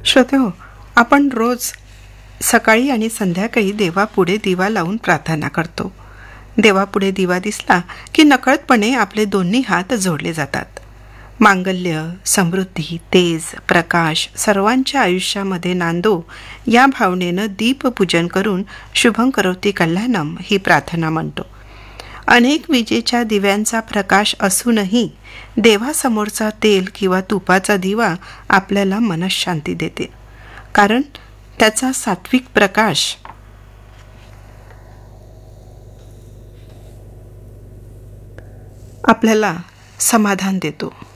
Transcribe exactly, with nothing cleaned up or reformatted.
श्रोतेहो, आपण रोज सकाळी आणि संध्याकाळी देवापुढे दिवा लावून प्रार्थना करतो. देवापुढे दिवा दिसला की नकळतपणे आपले दोन्ही हात जोडले जातात. मांगल्य, समृद्धी, तेज, प्रकाश सर्वांच्या आयुष्यामध्ये नांदो या भावनेनं दीपपूजन करून शुभं करोति कल्याणम ही प्रार्थना म्हणतो. अनेक विजेच्या दिव्यांचा प्रकाश असूनही देवासमोरचा तेल किंवा तुपाचा दिवा आपल्याला मनःशांती देते, कारण त्याचा सात्विक प्रकाश आपल्याला समाधान देतो.